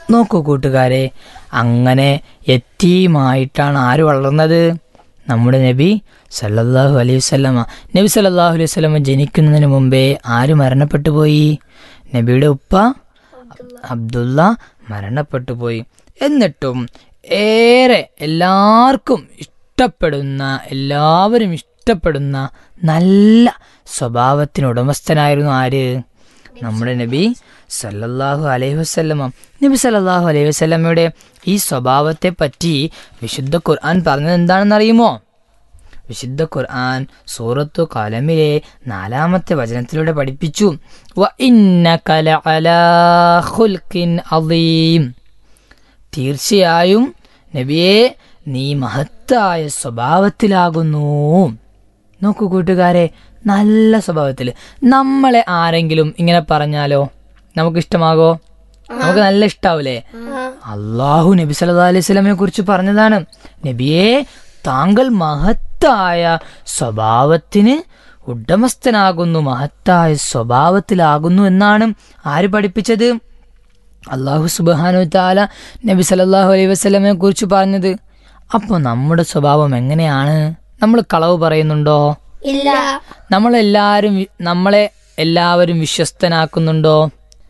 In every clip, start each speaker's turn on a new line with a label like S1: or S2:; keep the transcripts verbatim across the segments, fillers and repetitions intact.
S1: നോക്കൂ കൂട്ടുകാരെ, അങ്ങനെ യത്തീമായിട്ടാണ് ആര് വളർന്നത്? നമ്മുടെ നബി സല്ലല്ലാഹു അലൈഹി വസല്ലമ. നബി സല്ലല്ലാഹു അലൈഹി വസല്ലമ ജനിക്കുന്നതിന് മുമ്പേ ആര് മരണപ്പെട്ടു പോയി? നബിയുടെ ഉപ്പ അബ്ദുള്ള മരണപ്പെട്ടു പോയി. എന്നിട്ടും ഏറെ എല്ലാവർക്കും ഇഷ്ടപ്പെടുന്ന എല്ലാവരും ഇഷ്ടപ്പെടുന്ന നല്ല സ്വഭാവത്തിനുടമസ്ഥനായിരുന്നു ആര്? നമ്മുടെ നബി സല്ലല്ലാഹു അലൈഹി വസല്ലമ. നബി സല്ലല്ലാഹു അലൈഹി വസല്ലമയുടെ ഈ സ്വഭാവത്തെ പറ്റി വിശുദ്ധ ഖുർആൻ പറഞ്ഞത് എന്താണെന്നറിയുമോ? വിശുദ്ധ ഖുർആൻ സൂറത്തു ഖലമിലെ നാലാമത്തെ വചനത്തിലൂടെ പഠിപ്പിച്ചു, വ ഇന്നക ലഅലാ ഖുൽഖിൻ അദീം. തീർച്ചയായും നബിയെ, നീ മഹത്തായ സ്വഭാവത്തിലാകുന്നു. നോക്കൂ കൂട്ടുകാരെ, നല്ല സ്വഭാവത്തിൽ. നമ്മളെ ആരെങ്കിലും ഇങ്ങനെ പറഞ്ഞാലോ നമുക്കിഷ്ടമാകോ? നമുക്ക് നല്ല ഇഷ്ടാവൂലേ? അള്ളാഹു നബി സല്ലല്ലാഹു അലൈഹി വസല്ലമയെ കുറിച്ച് പറഞ്ഞതാണ്, നബിയെ താങ്കൾ മഹത്തായ സ്വഭാവത്തിന് ഉടമസ്ഥനാകുന്നു, മഹത്തായ സ്വഭാവത്തിലാകുന്നു എന്നാണ് ആര് പഠിപ്പിച്ചത്? അള്ളാഹു സുബ്ഹാനഹു വ തആല നബി സല്ലല്ലാഹു അലൈഹി വസല്ലമയെ കുറിച്ച് പറഞ്ഞത്. അപ്പോൾ നമ്മുടെ സ്വഭാവം എങ്ങനെയാണ്? നമ്മൾ കളവ് പറയുന്നുണ്ടോ?
S2: ഇല്ല.
S1: നമ്മളെല്ലാവരും നമ്മളെ എല്ലാവരും വിശ്വസ്തനാക്കുന്നുണ്ടോ?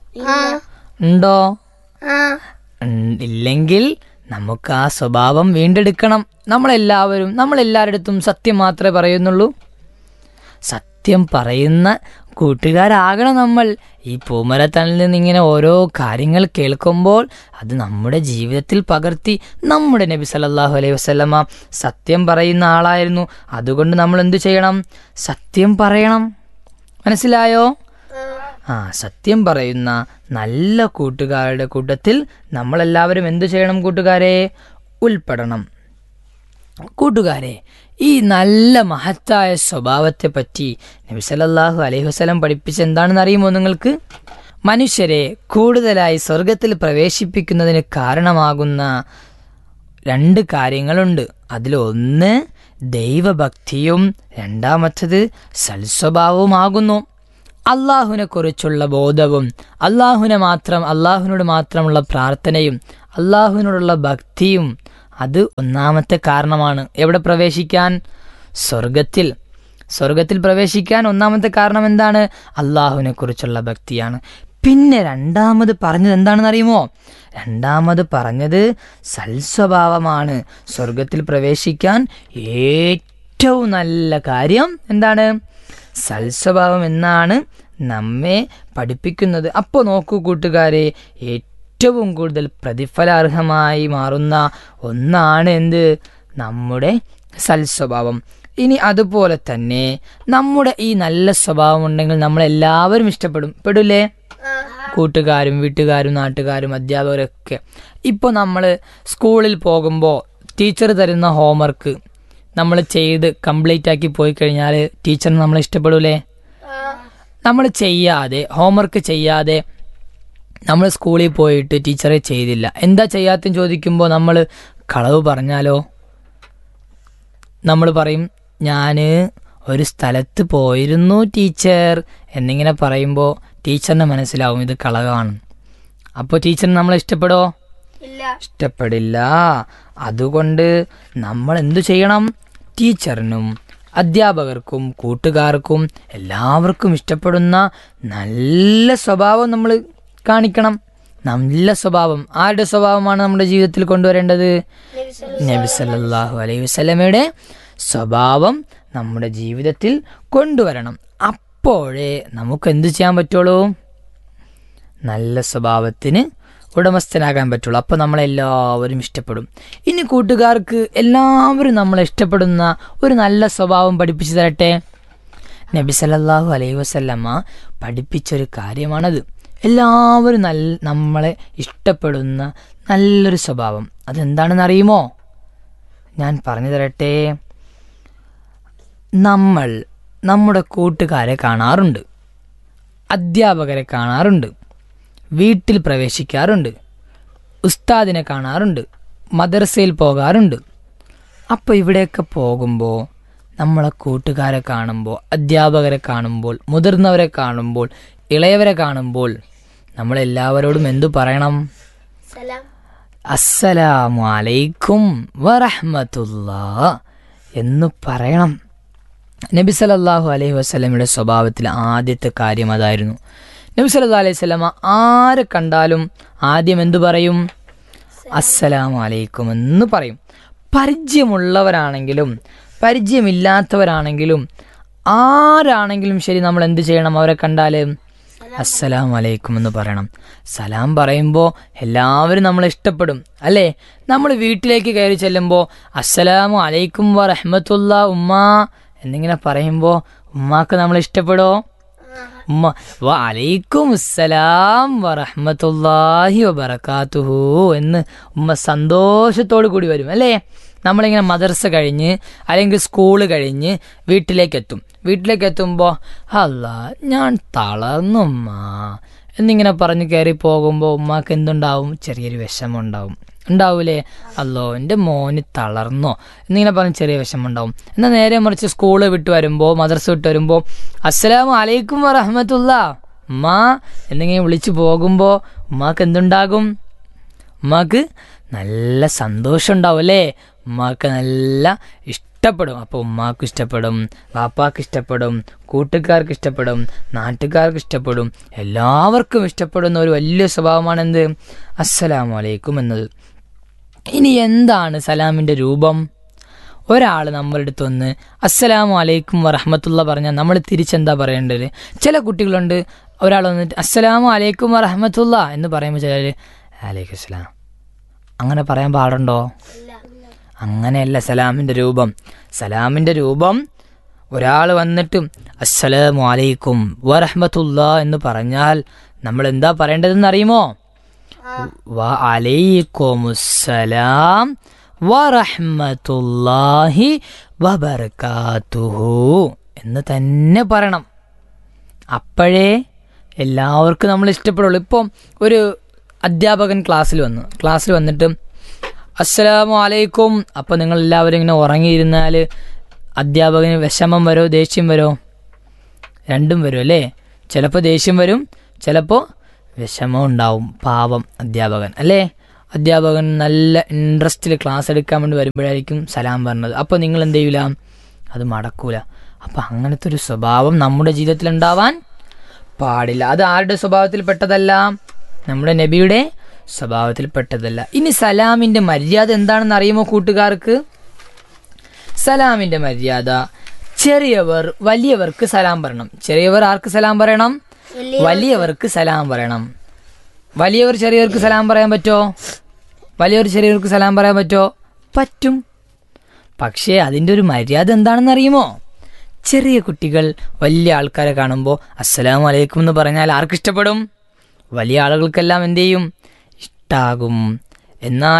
S1: ഉണ്ടോ? ഇല്ലെങ്കിൽ നമുക്ക് ആ സ്വഭാവം വീണ്ടെടുക്കണം. നമ്മളെല്ലാവരും നമ്മളെല്ലാവരുടെടുത്തും സത്യം മാത്രമേ പറയുന്നുള്ളൂ. സത്യം പറയുന്ന കൂട്ടുകാരാകണം നമ്മൾ. ഈ പൂമരത്തണലിൽ നിന്ന് ഇങ്ങനെ ഓരോ കാര്യങ്ങൾ കേൾക്കുമ്പോൾ അത് നമ്മുടെ ജീവിതത്തിൽ പകർത്തി. നമ്മുടെ നബി സല്ലല്ലാഹു അലൈഹി വസല്ലമ സത്യം പറയുന്ന ആളായിരുന്നു. അതുകൊണ്ട് നമ്മൾ എന്തു ചെയ്യണം? സത്യം പറയണം. മനസ്സിലായോ? ആ സത്യം പറയുന്ന നല്ല കൂട്ടുകാരുടെ കൂട്ടത്തിൽ നമ്മളെല്ലാവരും എന്തു ചെയ്യണം കൂട്ടുകാരെ? ഉൾപ്പെടണം. കൂട്ടുകാരെ, ഈ നല്ല മഹത്തായ സ്വഭാവത്തെ പറ്റി നബി സല്ലല്ലാഹു അലൈഹി വസല്ലം പഠിപ്പിച്ച എന്താണെന്ന് അറിയുമോ നിങ്ങൾക്ക്? മനുഷ്യരെ കൂടുതലായി സ്വർഗത്തിൽ പ്രവേശിപ്പിക്കുന്നതിന് കാരണമാകുന്ന രണ്ട് കാര്യങ്ങളുണ്ട്. അതിലൊന്ന് ദൈവഭക്തിയും രണ്ടാമത്തത് സൽസ്വഭാവവുമാകുന്നു. അള്ളാഹുവിനെ കുറിച്ചുള്ള ബോധവും അള്ളാഹുവിനെ മാത്രം അള്ളാഹുവിനോട് മാത്രമുള്ള പ്രാർത്ഥനയും അള്ളാഹുവിനോടുള്ള ഭക്തിയും അത് ഒന്നാമത്തെ കാരണമാണ്. എവിടെ പ്രവേശിക്കാൻ? സ്വർഗത്തിൽ. സ്വർഗത്തിൽ പ്രവേശിക്കാൻ ഒന്നാമത്തെ കാരണം എന്താണ്? അള്ളാഹുവിനെ കുറിച്ചുള്ള ഭക്തിയാണ്. പിന്നെ രണ്ടാമത് പറഞ്ഞത് എന്താണെന്ന് അറിയുമോ? രണ്ടാമത് പറഞ്ഞത് സൽസ്വഭാവമാണ്. സ്വർഗത്തിൽ പ്രവേശിക്കാൻ ഏറ്റവും നല്ല കാര്യം എന്താണ്? സൽസ്വഭാവം എന്നാണ് നമ്മെ പഠിപ്പിക്കുന്നത്. അപ്പോൾ നോക്കൂ കൂട്ടുകാരെ, ഏറ്റവും കൂടുതൽ പ്രതിഫലാർഹമായി മാറുന്ന ഒന്നാണ് എന്ത്? നമ്മുടെ സൽസ്വഭാവം. ഇനി അതുപോലെ തന്നെ നമ്മുടെ ഈ നല്ല സ്വഭാവം ഉണ്ടെങ്കിൽ നമ്മളെല്ലാവരും ഇഷ്ടപ്പെടും. പെടില്ലേ? കൂട്ടുകാരും വീട്ടുകാരും നാട്ടുകാരും അധ്യാപകരൊക്കെ. ഇപ്പോൾ നമ്മൾ സ്കൂളിൽ പോകുമ്പോൾ ടീച്ചർ തരുന്ന ഹോംവർക്ക് നമ്മൾ ചെയ്ത് കംപ്ലീറ്റ് ആക്കി പോയി കഴിഞ്ഞാൽ ടീച്ചറിന് നമ്മളെ ഇഷ്ടപ്പെടൂലേ? നമ്മൾ ചെയ്യാതെ ഹോംവർക്ക് ചെയ്യാതെ നമ്മൾ സ്കൂളിൽ പോയിട്ട് ടീച്ചറെ ചെയ്തില്ല, എന്താ ചെയ്യാത്തെന്ന് ചോദിക്കുമ്പോൾ നമ്മൾ കളവ് പറഞ്ഞാലോ? നമ്മൾ പറയും, ഞാൻ ഒരു സ്ഥലത്ത് പോയിരുന്നു ടീച്ചർ എന്നിങ്ങനെ പറയുമ്പോൾ ടീച്ചറിന് മനസ്സിലാവും ഇത് കളവാണ്. അപ്പോൾ ടീച്ചറിന് നമ്മളെ ഇഷ്ടപ്പെടോ? ഇഷ്ടപ്പെടില്ല. അതുകൊണ്ട് നമ്മൾ എന്തു ചെയ്യണം? ടീച്ചറിനും അധ്യാപകർക്കും കൂട്ടുകാർക്കും എല്ലാവർക്കും ഇഷ്ടപ്പെടുന്ന നല്ല സ്വഭാവം നമ്മൾ കാണിക്കണം. നല്ല സ്വഭാവം. ആരുടെ സ്വഭാവമാണ് നമ്മുടെ ജീവിതത്തിൽ കൊണ്ടുവരേണ്ടത്? നബി സല്ലല്ലാഹു അലൈഹി വസല്ലമയുടെ സ്വഭാവം നമ്മുടെ ജീവിതത്തിൽ കൊണ്ടുവരണം. അപ്പോഴേ നമുക്ക് എന്ത് ചെയ്യാൻ പറ്റുള്ളൂ? നല്ല സ്വഭാവത്തിന് ഉടമസ്ഥനാകാൻ പറ്റുള്ളൂ. അപ്പോൾ നമ്മളെല്ലാവരും ഇഷ്ടപ്പെടും. ഇനി കൂട്ടുകാർക്ക് എല്ലാവരും നമ്മളെ ഇഷ്ടപ്പെടുന്ന ഒരു നല്ല സ്വഭാവം പഠിപ്പിച്ചു തരട്ടെ. നബി സല്ലല്ലാഹു അലൈഹി വസല്ലമ പഠിപ്പിച്ചൊരു കാര്യമാണത്. എല്ലാവരും നല്ല നമ്മളെ ഇഷ്ടപ്പെടുന്ന നല്ലൊരു സ്വഭാവം അതെന്താണെന്ന് അറിയുമോ? ഞാൻ പറഞ്ഞു തരട്ടെ. നമ്മൾ നമ്മുടെ കൂട്ടുകാരെ കാണാറുണ്ട്, അധ്യാപകരെ കാണാറുണ്ട്, വീട്ടിൽ പ്രവേശിക്കാറുണ്ട്, ഉസ്താദിനെ കാണാറുണ്ട്, മദ്രസയിൽ പോകാറുണ്ട്. അപ്പോൾ ഇവിടെയൊക്കെ പോകുമ്പോൾ നമ്മളെ കൂട്ടുകാരെ കാണുമ്പോൾ, അധ്യാപകരെ കാണുമ്പോൾ, മുതിർന്നവരെ കാണുമ്പോൾ, ഇളയവരെ കാണുമ്പോൾ നമ്മളെല്ലാവരോടും എന്തു പറയണം? അസ്സലാമു അലൈക്കും വറഹ്മത്തുള്ളാഹ് എന്ന് പറയണം. നബി സല്ലല്ലാഹു അലൈഹി വസല്ലമയുടെ സ്വഭാവത്തിൽ ആദ്യത്തെ കാര്യം അതായിരുന്നു. നബി സല്ലല്ലാഹു അലൈഹി വസല്ലമ ആരെ കണ്ടാലും ആദ്യം എന്തു പറയും? അസ്സലാമു അലൈക്കും എന്ന് പറയും. പരിചയമുള്ളവരാണെങ്കിലും പരിചയമില്ലാത്തവരാണെങ്കിലും ആരാണെങ്കിലും ശരി, നമ്മൾ എന്ത് ചെയ്യണം? അവരെ കണ്ടാൽ അസ്സലാമു അലൈക്കും എന്ന് പറയണം. സലാം പറയുമ്പോൾ എല്ലാവരും നമ്മളെ ഇഷ്ടപ്പെടും, അല്ലേ? നമ്മൾ വീട്ടിലേക്ക് കയറി ചെല്ലുമ്പോൾ അസ്സലാമു അലൈക്കും വറഹ്മത്തുള്ളാഹി ഉമ്മ എന്നിങ്ങനെ പറയുമ്പോൾ ഉമ്മാക്ക് നമ്മൾ ഇഷ്ടപ്പെടോ? ഉമ്മ വ അലൈക്കും അസ്സലാം വറഹ്മത്തുള്ളാഹി വബറകാതുഹു എന്ന് ഉമ്മ സന്തോഷത്തോടു കൂടി വരും, അല്ലേ? നമ്മളിങ്ങനെ മദ്രസ കഴിഞ്ഞ് അല്ലെങ്കിൽ സ്കൂള് കഴിഞ്ഞ് വീട്ടിലേക്ക് എത്തും. വീട്ടിലേക്ക് എത്തുമ്പോൾ അല്ലാ ഞാൻ തളർന്നു ഉമ്മ എന്നിങ്ങനെ പറഞ്ഞ് കയറി പോകുമ്പോൾ ഉമ്മാക്ക് എന്തുണ്ടാവും? ചെറിയൊരു വിഷമം ഉണ്ടാവും, ഉണ്ടാവൂലേ? അല്ലോ എൻ്റെ മോന് തളർന്നോ എന്നിങ്ങനെ പറഞ്ഞ് ചെറിയ വിഷമം ഉണ്ടാവും. എന്നാൽ നേരെ മറിച്ച് സ്കൂള് വിട്ട് വരുമ്പോൾ മദ്രസ വിട്ട് വരുമ്പോൾ അസ്സലാമു അലൈക്കും വറഹ്മത്തുള്ളാഹി ഉമ്മ എന്നിങ്ങനെ വിളിച്ചു പോകുമ്പോൾ ഉമ്മാക്ക് എന്തുണ്ടാകും? ഉമ്മാക്ക് നല്ല സന്തോഷം ഉണ്ടാവും, അല്ലേ? ഉമ്മാക്ക് നല്ല ഇഷ്ടപ്പെടും. അപ്പോൾ ഉമ്മാക്ക് ഇഷ്ടപ്പെടും, വാപ്പാക്ക് ഇഷ്ടപ്പെടും, കൂട്ടുകാർക്ക് ഇഷ്ടപ്പെടും, നാട്ടുകാർക്ക് ഇഷ്ടപ്പെടും, എല്ലാവർക്കും ഇഷ്ടപ്പെടുന്ന ഒരു വലിയ സ്വഭാവമാണ് എന്ത്? അസ്സലാമു അലൈക്കും എന്നത്. ഇനി എന്താണ് സലാമിൻ്റെ രൂപം? ഒരാൾ നമ്മളുടെ അടുത്ത് വന്ന് അസ്സലാമു അലൈക്കും വറഹ്മത്തുള്ളാഹി പറഞ്ഞാൽ നമ്മൾ തിരിച്ചെന്താ പറയേണ്ടത്? ചില കുട്ടികളുണ്ട്, ഒരാൾ വന്നിട്ട് അസ്സലാമു അലൈക്കും വറഹ്മത്തുള്ളാഹി എന്ന് പറയുമ്പോൾ ചിലർ അലൈക്കും സലാം അങ്ങനെ പറയാൻ പാടുണ്ടോ? അങ്ങനെയല്ല സലാമിൻ്റെ രൂപം. സലാമിൻ്റെ രൂപം ഒരാൾ വന്നിട്ട് അസ്സലാമു അലൈക്കും വറഹ്മത്തുള്ളാഹി എന്ന് പറഞ്ഞാൽ നമ്മൾ എന്താ പറയേണ്ടതെന്ന് അറിയുമോ? വ അലൈക്കുമുസ്സലാം വറഹ്മത്തുള്ളാഹി വബറകാതുഹു എന്ന് തന്നെ പറയണം. അപ്പോഴേ എല്ലാവർക്കും നമ്മൾ ഇഷ്ടപ്പെടുള്ളൂ. ഇപ്പം ഒരു അധ്യാപകൻ ക്ലാസ്സിൽ വന്നു ക്ലാസ്സിൽ വന്നിട്ട് അസ്സലാമു അലൈക്കും, അപ്പോൾ നിങ്ങൾ എല്ലാവരും ഇങ്ങനെ ഉറങ്ങിയിരുന്നാൽ അധ്യാപകന് വിഷമം വരോ ദേഷ്യം വരോ? രണ്ടും വരും, അല്ലേ? ചിലപ്പോൾ ദേഷ്യം വരും, ചിലപ്പോൾ വിഷമം ഉണ്ടാവും. പാവം അധ്യാപകൻ, അല്ലേ? അധ്യാപകൻ നല്ല ഇൻട്രസ്റ്റിൽ ക്ലാസ് എടുക്കാൻ വേണ്ടി വരുമ്പോഴായിരിക്കും സലാം പറഞ്ഞത്. അപ്പോൾ നിങ്ങൾ എന്ത് ചെയ്യൂല? അത് മടക്കൂല. അപ്പം അങ്ങനത്തെ ഒരു സ്വഭാവം നമ്മുടെ ജീവിതത്തിൽ ഉണ്ടാവാൻ പാടില്ല. അത് ആരുടെ സ്വഭാവത്തിൽ പെട്ടതല്ല? നമ്മുടെ നബിയുടെ സ്വഭാവത്തിൽ പെട്ടതല്ല. ഇനി സലാമിൻ്റെ മര്യാദ എന്താണെന്ന് അറിയുമോ കൂട്ടുകാർക്ക്? സലാമിൻ്റെ മര്യാദ, ചെറിയവർ വലിയവർക്ക് സലാം പറയണം. ചെറിയവർ ആർക്ക് സലാം പറയണം? വലിയവർക്ക് സലാം പറയണം. വലിയവർ ചെറിയവർക്ക് സലാം പറയാൻ പറ്റോ? വലിയവർ ചെറിയവർക്ക് സലാം പറയാൻ പറ്റോ? പറ്റും. പക്ഷേ അതിൻ്റെ ഒരു മര്യാദ എന്താണെന്ന് അറിയുമോ? ചെറിയ കുട്ടികൾ വലിയ ആൾക്കാരെ കാണുമ്പോൾ അസ്സലാമു അലൈക്കും എന്ന് പറഞ്ഞാൽ ആർക്കിഷ്ടപ്പെടും? വലിയ ആളുകൾക്കെല്ലാം എന്ത് ചെയ്യും? ഇഷ്ടാകും. എന്നാൽ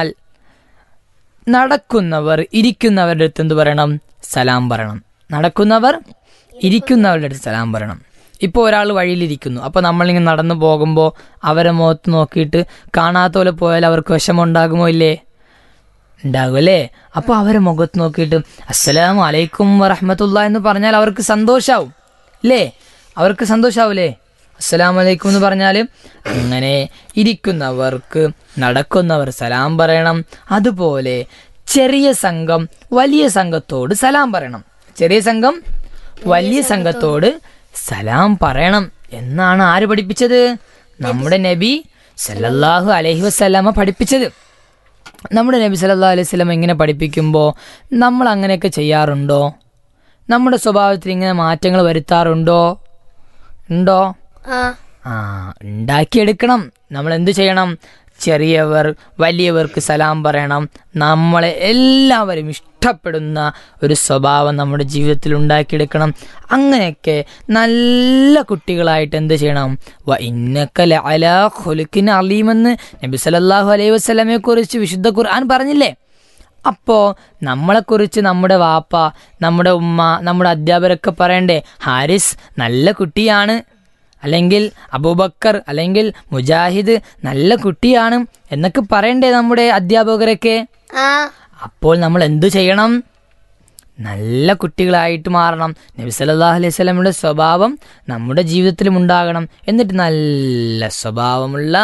S1: നടക്കുന്നവർ ഇരിക്കുന്നവരുടെ അടുത്ത് എന്ത് പറയണം? സലാം പറയണം. നടക്കുന്നവർ ഇരിക്കുന്നവരുടെ അടുത്ത് സലാം പറയണം. ഇപ്പോൾ ഒരാൾ വഴിയിലിരിക്കുന്നു, അപ്പോൾ നമ്മളിങ്ങനെ നടന്നു പോകുമ്പോൾ അവരെ മുഖത്ത് നോക്കിയിട്ട് കാണാത്ത പോലെ പോയാൽ അവർക്ക് വിഷമം ഉണ്ടാകുമോ? ഇല്ലേ? ഉണ്ടാകും, അല്ലേ? അപ്പോൾ അവരെ മുഖത്ത് നോക്കിയിട്ട് അസ്സലാമു അലൈക്കും വറഹ്മത്തുള്ളാഹി എന്ന് പറഞ്ഞാൽ അവർക്ക് സന്തോഷാവും, ഇല്ലേ? അവർക്ക് സന്തോഷാവൂലേ അസ്സലാമു അലൈക്കും എന്ന് പറഞ്ഞാൽ? അങ്ങനെ ഇരിക്കുന്നവർക്ക് നടക്കുന്നവർ സലാം പറയണം. അതുപോലെ ചെറിയ സംഘം വലിയ സംഘത്തോട് സലാം പറയണം. ചെറിയ സംഘം വലിയ സംഘത്തോട് സലാം പറയണം എന്നാണ് ആര് പഠിപ്പിച്ചത്? നമ്മുടെ നബി സല്ലല്ലാഹു അലൈഹി വസല്ലമ പഠിപ്പിച്ചത്. നമ്മുടെ നബി സല്ലല്ലാഹു അലൈഹി വസല്ലമ ഇങ്ങനെ പഠിപ്പിക്കുമ്പോൾ നമ്മൾ അങ്ങനെയൊക്കെ ചെയ്യാറുണ്ടോ? നമ്മുടെ സ്വഭാവത്തിൽ ഇങ്ങനെ മാറ്റങ്ങൾ വരുത്താറുണ്ടോ? ഉണ്ടോ? ആ ഉണ്ടാക്കിയെടുക്കണം. നമ്മൾ എന്ത് ചെയ്യണം? ചെറിയവർ വലിയവർക്ക് സലാം പറയണം. നമ്മളെ എല്ലാവരും ഇഷ്ടപ്പെടുന്ന ഒരു സ്വഭാവം നമ്മുടെ ജീവിതത്തിൽ ഉണ്ടാക്കിയെടുക്കണം. അങ്ങനെയൊക്കെ നല്ല കുട്ടികളായിട്ട് എന്ത് ചെയ്യണം? വ ഇന്നക ലഅലാ ഖുലുഖിൻ അലീമെന്ന് നബി സല്ലല്ലാഹു അലൈഹി വസല്ലമയെ കുറിച്ച് വിശുദ്ധ ഖുർആൻ പറഞ്ഞില്ലേ? അപ്പോൾ നമ്മളെക്കുറിച്ച് നമ്മുടെ വാപ്പ, നമ്മുടെ ഉമ്മ, നമ്മുടെ അധ്യാപകരൊക്കെ പറയണ്ടേ? ഹാരിസ് നല്ല കുട്ടിയാണ്, അല്ലെങ്കിൽ അബൂബക്കർ അല്ലെങ്കിൽ മുജാഹിദ് നല്ല കുട്ടിയാണ് എന്നൊക്കെ പറയണ്ടേ നമ്മുടെ അധ്യാപകരൊക്കെ? അപ്പോൾ നമ്മൾ എന്തു ചെയ്യണം? നല്ല കുട്ടികളായിട്ട് മാറണം. നബി സല്ലല്ലാഹു അലൈഹി വസല്ലമയുടെ സ്വഭാവം നമ്മുടെ ജീവിതത്തിലും ഉണ്ടാകണം. എന്നിട്ട് നല്ല സ്വഭാവമുള്ള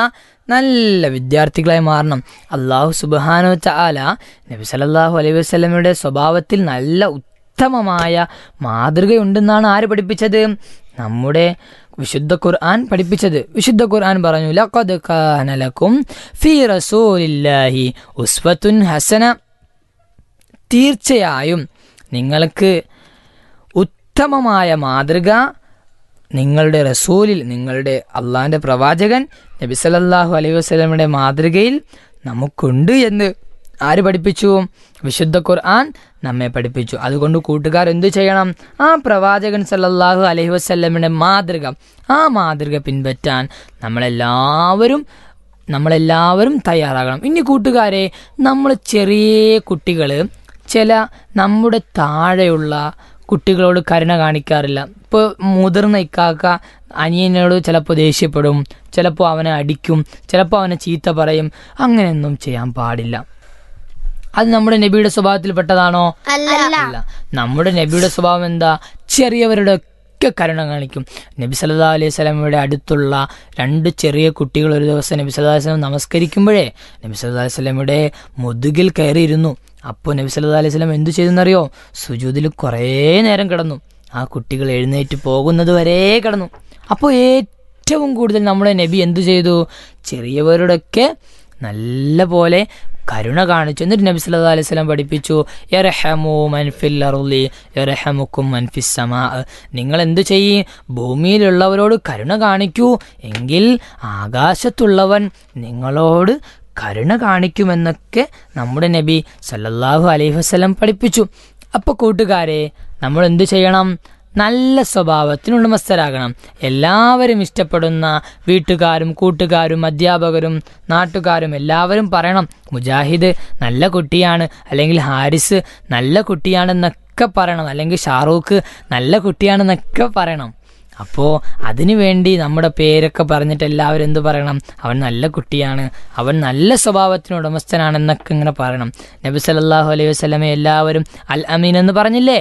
S1: നല്ല വിദ്യാർത്ഥികളായി മാറണം. അള്ളാഹു സുബ്ഹാനഹു വ തആല നബി സല്ലല്ലാഹു അലൈഹി വസല്ലമയുടെ സ്വഭാവത്തിൽ നല്ല ഉത്തമമായ മാതൃകയുണ്ടെന്നാണ് ആര് പഠിപ്പിച്ചത്? നമ്മുടെ വിശുദ്ധ ഖുർആൻ പഠിപ്പിച്ചത്. വിശുദ്ധ ഖുർആൻ പറഞ്ഞു, ലഖദ് കാന ലക്കും ഫീ റസൂലില്ലാഹി ഉസ്വത്തുൻ ഹസന, തീർച്ചയായും നിങ്ങൾക്ക് ഉത്തമമായ മാതൃക നിങ്ങളുടെ റസൂലിൽ, നിങ്ങളുടെ അള്ളാഹിൻ്റെ പ്രവാചകൻ നബി സല്ലല്ലാഹു അലൈഹി വസല്ലമയുടെ മാതൃകയിൽ നമുക്കുണ്ട് എന്ന് ആര് പഠിപ്പിച്ചു? വിശുദ്ധ ഖുർആൻ നമ്മെ പഠിപ്പിച്ചു. അതുകൊണ്ട് കൂട്ടുകാർ എന്തു ചെയ്യണം? ആ പ്രവാചകൻ സല്ലല്ലാഹു അലൈഹി വസല്ലമയുടെ മാതൃക, ആ മാതൃക പിൻപറ്റാൻ നമ്മളെല്ലാവരും നമ്മളെല്ലാവരും തയ്യാറാകണം. ഇനി കൂട്ടുകാരെ, നമ്മൾ ചെറിയ കുട്ടികൾ ചില നമ്മുടെ താഴെയുള്ള കുട്ടികളോട് കരുണ കാണിക്കാറില്ല. ഇപ്പോൾ മുതിർന്ന ഇക്കാക്ക അനിയനോട് ചിലപ്പോൾ ദേഷ്യപ്പെടും, ചിലപ്പോൾ അവനെ അടിക്കും, ചിലപ്പോൾ അവനെ ചീത്ത പറയും. അങ്ങനെയൊന്നും ചെയ്യാൻ പാടില്ല. അത് നമ്മുടെ നബിയുടെ സ്വഭാവത്തിൽപ്പെട്ടതാണോ? അല്ല. നമ്മുടെ നബിയുടെ സ്വഭാവം എന്താ? ചെറിയവരുടെ ഒക്കെ കരുണ കാണിക്കും. നബി സല്ലല്ലാഹു അലൈഹി വസല്ലമയുടെ അടുത്തുള്ള രണ്ട് ചെറിയ കുട്ടികൾ ഒരു ദിവസം നബി സല്ലല്ലാഹു അലൈഹി വസല്ലം നമസ്കരിക്കുമ്പോഴേ നബി സല്ലല്ലാഹു അലൈഹി വസല്ലമയുടെ മുതുകിൽ കയറിയിരുന്നു. അപ്പോൾ നബി സല്ലല്ലാഹു അലൈഹി വസല്ലം എന്തു ചെയ്തെന്നറിയോ? സുജൂദിൽ കുറേ നേരം കിടന്നു. ആ കുട്ടികൾ എഴുന്നേറ്റ് പോകുന്നത് വരെ കിടന്നു. അപ്പോൾ ഏറ്റവും കൂടുതൽ നമ്മുടെ നബി എന്തു ചെയ്തു? ചെറിയവരുടെയൊക്കെ നല്ല പോലെ കരുണ കാണിച്ചു. എന്നിട്ട് നബി സല്ലല്ലാഹു അലൈഹി വസല്ലം പഠിപ്പിച്ചു, യർഹമു മൻ ഫിൽ അർളി യർഹമുക്കും മൻ ഫിസ് സമാ, നിങ്ങൾ എന്തു ചെയ്യ്? ഭൂമിയിലുള്ളവരോട് കരുണ കാണിക്കൂ, എങ്കിൽ ആകാശത്തുള്ളവൻ നിങ്ങളോട് കരുണ കാണിക്കുമെന്നൊക്കെ നമ്മുടെ നബി സല്ലല്ലാഹു അലൈഹി വസല്ലം പഠിപ്പിച്ചു. അപ്പോൾ കൂട്ടുകാരെ, നമ്മൾ എന്തു ചെയ്യണം? നല്ല സ്വഭാവത്തിന് ഉടമസ്ഥരാകണം. എല്ലാവരും ഇഷ്ടപ്പെടുന്ന വീട്ടുകാരും കൂട്ടുകാരും അധ്യാപകരും നാട്ടുകാരും എല്ലാവരും പറയണം, മുജാഹിദ് നല്ല കുട്ടിയാണ്, അല്ലെങ്കിൽ ഹാരിസ് നല്ല കുട്ടിയാണെന്നൊക്കെ പറയണം, അല്ലെങ്കിൽ ഷാറൂഖ് നല്ല കുട്ടിയാണെന്നൊക്കെ പറയണം. അപ്പോൾ അതിനു വേണ്ടി നമ്മുടെ പേരൊക്കെ പറഞ്ഞിട്ട് എല്ലാവരും എന്ത് പറയണം? അവൻ നല്ല കുട്ടിയാണ്, അവൻ നല്ല സ്വഭാവത്തിന് ഉടമസ്ഥനാണെന്നൊക്കെ ഇങ്ങനെ പറയണം. നബി സല്ലല്ലാഹു അലൈഹി വസല്ലമയെ എല്ലാവരും അൽ അമീൻ എന്ന് പറഞ്ഞില്ലേ?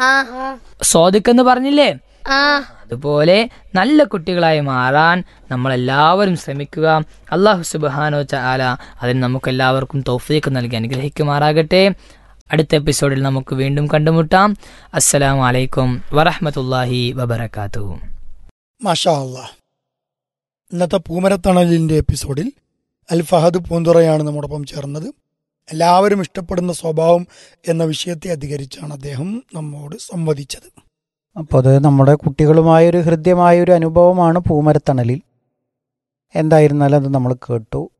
S1: സ്വാദിഖ് എന്ന് പറഞ്ഞില്ലേ? അതുപോലെ നല്ല കുട്ടികളായി മാറാൻ നമ്മളെല്ലാവരും ശ്രമിക്കുക. അല്ലാഹു സുബ്ഹാനഹു വ തആല അതിന് നമുക്കെല്ലാവർക്കും തൗഫീഖ് നൽകി അനുഗ്രഹിക്കുമാറാകട്ടെ. അടുത്ത എപ്പിസോഡിൽ നമുക്ക് വീണ്ടും കണ്ടുമുട്ടാം. അസ്സലാമു അലൈക്കും വറഹ്മത്തുള്ളാഹി വബറകാതുഹു.
S2: മാഷാ അല്ലാഹ്. ഇന്നത്തെ പൂമരത്തണലിൻ്റെ എപ്പിസോഡിൽ അൽ ഫഹദ് പൂന്തുറയാണ് നമ്മോടൊപ്പം ചേർന്നത്. എല്ലാവരും ഇഷ്ടപ്പെടുന്ന സ്വഭാവം എന്ന വിഷയത്തെ അധികരിച്ചാണ് അദ്ദേഹം നമ്മോട് സംവദിച്ചത്.
S3: അപ്പോൾ അത് നമ്മുടെ കുട്ടികളുമായൊരു ഹൃദ്യമായൊരു അനുഭവമാണ് പൂമരത്തണലിൽ. എന്തായിരുന്നാലും അത് നമ്മൾ കേട്ടു.